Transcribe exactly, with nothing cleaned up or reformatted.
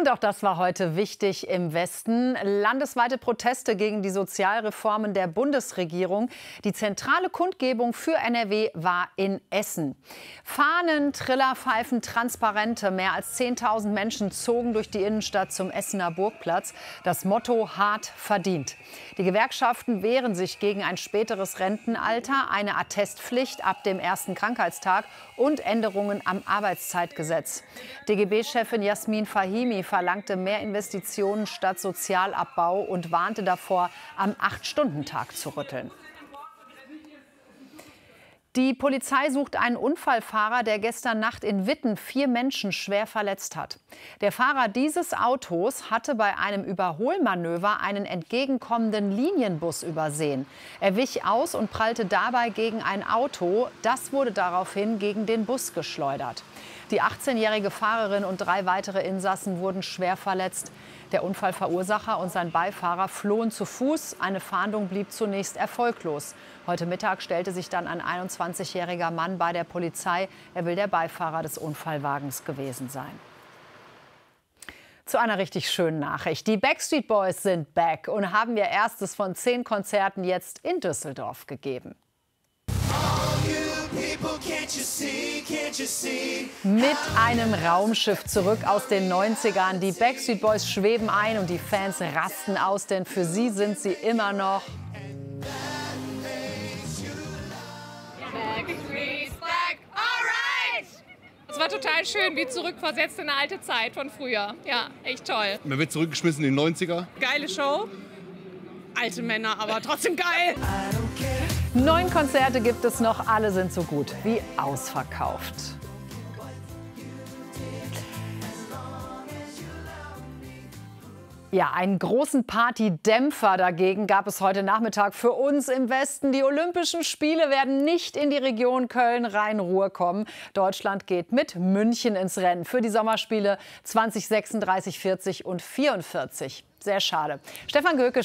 Und auch das war heute wichtig im Westen. Landesweite Proteste gegen die Sozialreformen der Bundesregierung. Die zentrale Kundgebung für N R W war in Essen. Fahnen, Triller, Pfeifen, Transparente. Mehr als zehntausend Menschen zogen durch die Innenstadt zum Essener Burgplatz. Das Motto: hart verdient. Die Gewerkschaften wehren sich gegen ein späteres Rentenalter, eine Attestpflicht ab dem ersten Krankheitstag und Änderungen am Arbeitszeitgesetz. D G B-Chefin Jasmin Fahimi verlangte mehr Investitionen statt Sozialabbau und warnte davor, am Acht-Stunden-Tag zu rütteln. Die Polizei sucht einen Unfallfahrer, der gestern Nacht in Witten vier Menschen schwer verletzt hat. Der Fahrer dieses Autos hatte bei einem Überholmanöver einen entgegenkommenden Linienbus übersehen. Er wich aus und prallte dabei gegen ein Auto. Das wurde daraufhin gegen den Bus geschleudert. Die achtzehnjährige Fahrerin und drei weitere Insassen wurden schwer verletzt. Der Unfallverursacher und sein Beifahrer flohen zu Fuß. Eine Fahndung blieb zunächst erfolglos. Heute Mittag stellte sich dann ein einundzwanzigjähriger Mann bei der Polizei. Er will der Beifahrer des Unfallwagens gewesen sein. Zu einer richtig schönen Nachricht. Die Backstreet Boys sind back und haben ihr erstes von zehn Konzerten jetzt in Düsseldorf gegeben. Mit einem Raumschiff zurück aus den neunzigern. Die Backstreet Boys schweben ein und die Fans rasten aus, denn für sie sind sie immer noch Es war total schön, wie zurückversetzt in eine alte Zeit von früher. Ja, echt toll. Man wird zurückgeschmissen in die neunziger. Geile Show. Alte Männer, aber trotzdem geil. Neun Konzerte gibt es noch, alle sind so gut wie ausverkauft. Ja, einen großen Partydämpfer dagegen gab es heute Nachmittag für uns im Westen. Die Olympischen Spiele werden nicht in die Region Köln-Rhein-Ruhr kommen. Deutschland geht mit München ins Rennen für die Sommerspiele zwanzig sechsunddreißig, vierzig und vierundvierzig. Sehr schade. Stefan Göke